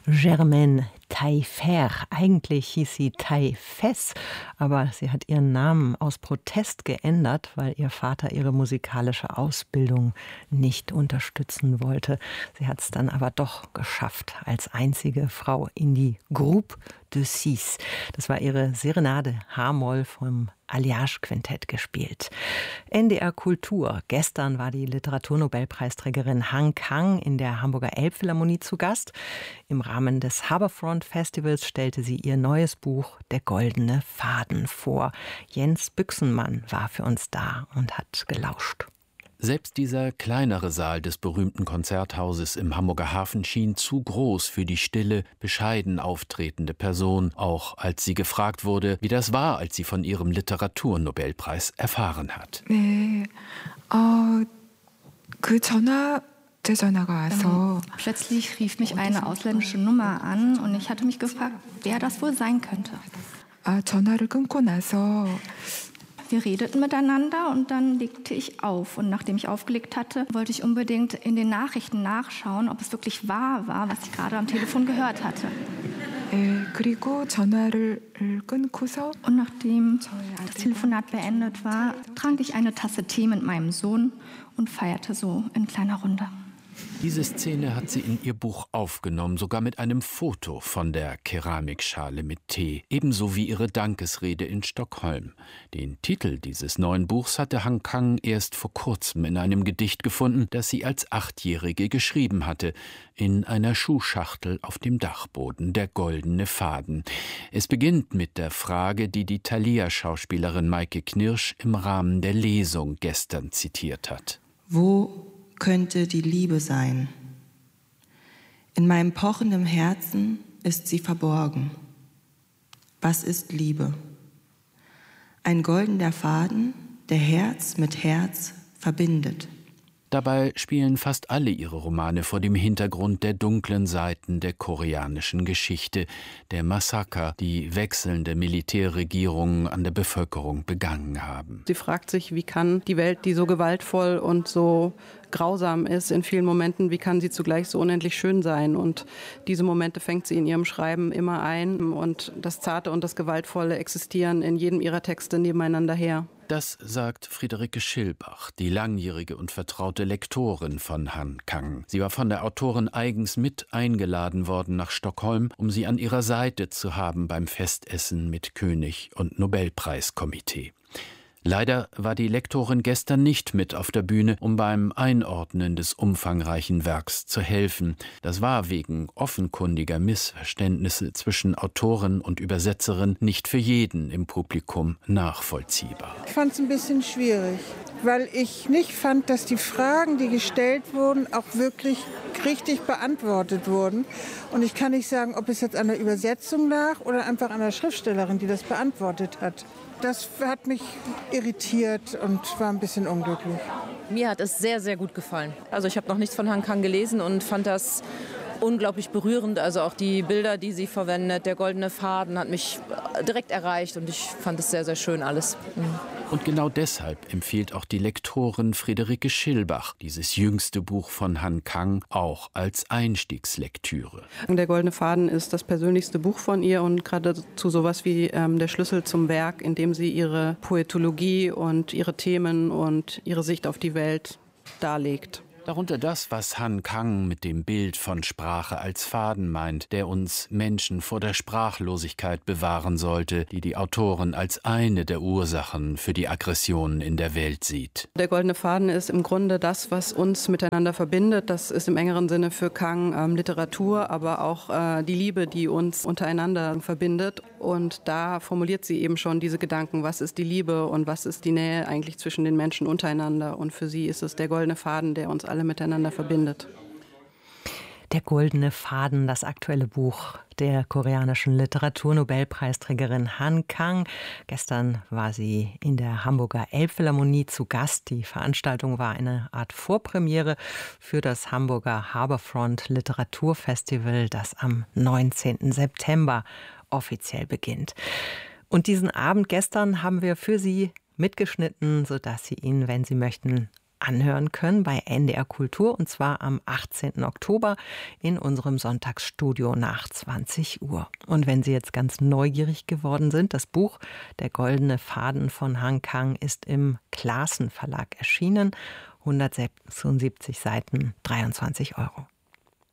Germaine Taillefer. Eigentlich hieß sie Taillefer, aber sie hat ihren Namen aus Protest geändert, weil ihr Vater ihre musikalische Ausbildung nicht unterstützen wollte. Sie hat es dann aber doch geschafft, als einzige Frau in die Groupe de Six. Das war ihre Serenade H-Moll vom Alliage-Quintett gespielt. NDR Kultur. Gestern war die Literaturnobelpreisträgerin Han Kang in der Hamburger Elbphilharmonie zu Gast. Im Rahmen des Harbourfront Festivals stellte sie ihr neues Buch Der goldene Faden vor. Jens Büchsenmann war für uns da und hat gelauscht. Selbst dieser kleinere Saal des berühmten Konzerthauses im Hamburger Hafen schien zu groß für die stille, bescheiden auftretende Person, auch als sie gefragt wurde, wie das war, als sie von ihrem Literaturnobelpreis erfahren hat. Plötzlich rief mich eine ausländische Nummer an und ich hatte mich gefragt, wer das wohl sein könnte. Wir redeten miteinander und dann legte ich auf. Und nachdem ich aufgelegt hatte, wollte ich unbedingt in den Nachrichten nachschauen, ob es wirklich wahr war, was ich gerade am Telefon gehört hatte. Und nachdem das Telefonat beendet war, trank ich eine Tasse Tee mit meinem Sohn und feierte so in kleiner Runde. Diese Szene hat sie in ihr Buch aufgenommen, sogar mit einem Foto von der Keramikschale mit Tee, ebenso wie ihre Dankesrede in Stockholm. Den Titel dieses neuen Buchs hatte Han Kang erst vor kurzem in einem Gedicht gefunden, das sie als 8-Jährige geschrieben hatte, in einer Schuhschachtel auf dem Dachboden, Der goldene Faden. Es beginnt mit der Frage, die die Thalia-Schauspielerin Maike Knirsch im Rahmen der Lesung gestern zitiert hat. Wo könnte die Liebe sein? In meinem pochenden Herzen ist sie verborgen. Was ist Liebe? Ein goldener Faden, der Herz mit Herz verbindet. Dabei spielen fast alle ihre Romane vor dem Hintergrund der dunklen Seiten der koreanischen Geschichte, der Massaker, die wechselnde Militärregierungen an der Bevölkerung begangen haben. Sie fragt sich, wie kann die Welt, die so gewaltvoll und so grausam ist in vielen Momenten, wie kann sie zugleich so unendlich schön sein? Und diese Momente fängt sie in ihrem Schreiben immer ein und das Zarte und das Gewaltvolle existieren in jedem ihrer Texte nebeneinander her. Das sagt Friederike Schilbach, die langjährige und vertraute Lektorin von Han Kang. Sie war von der Autorin eigens mit eingeladen worden nach Stockholm, um sie an ihrer Seite zu haben beim Festessen mit König und Nobelpreiskomitee. Leider war die Lektorin gestern nicht mit auf der Bühne, um beim Einordnen des umfangreichen Werks zu helfen. Das war wegen offenkundiger Missverständnisse zwischen Autorin und Übersetzerin nicht für jeden im Publikum nachvollziehbar. Ich fand es ein bisschen schwierig, weil ich nicht fand, dass die Fragen, die gestellt wurden, auch wirklich richtig beantwortet wurden. Und ich kann nicht sagen, ob es jetzt an der Übersetzung lag oder einfach an der Schriftstellerin, die das beantwortet hat. Das hat mich irritiert und war ein bisschen unglücklich. Mir hat es sehr, sehr gut gefallen. Also ich habe noch nichts von Han Kang gelesen und fand das unglaublich berührend. Also auch die Bilder, die sie verwendet, der goldene Faden hat mich direkt erreicht und ich fand es sehr, sehr schön alles. Und genau deshalb empfiehlt auch die Lektorin Friederike Schilbach dieses jüngste Buch von Han Kang auch als Einstiegslektüre. Der goldene Faden ist das persönlichste Buch von ihr und gerade zu sowas wie der Schlüssel zum Werk, in dem sie ihre Poetologie und ihre Themen und ihre Sicht auf die Welt darlegt. Darunter das, was Han Kang mit dem Bild von Sprache als Faden meint, der uns Menschen vor der Sprachlosigkeit bewahren sollte, die die Autorin als eine der Ursachen für die Aggressionen in der Welt sieht. Der goldene Faden ist im Grunde das, was uns miteinander verbindet. Das ist im engeren Sinne für Kang Literatur, aber auch die Liebe, die uns untereinander verbindet. Und da formuliert sie eben schon diese Gedanken, was ist die Liebe und was ist die Nähe eigentlich zwischen den Menschen untereinander. Und für sie ist es der goldene Faden, der uns alle miteinander verbindet. Der goldene Faden, das aktuelle Buch der koreanischen Literaturnobelpreisträgerin Han Kang. Gestern war sie in der Hamburger Elbphilharmonie zu Gast. Die Veranstaltung war eine Art Vorpremiere für das Hamburger Harbourfront Literaturfestival, das am 19. September offiziell beginnt. Und diesen Abend gestern haben wir für Sie mitgeschnitten, sodass Sie ihn, wenn Sie möchten, anhören können bei NDR Kultur, und zwar am 18. Oktober in unserem Sonntagsstudio nach 20 Uhr. Und wenn Sie jetzt ganz neugierig geworden sind, das Buch Der goldene Faden von Han Kang ist im Classen Verlag erschienen. 176 Seiten, 23 Euro.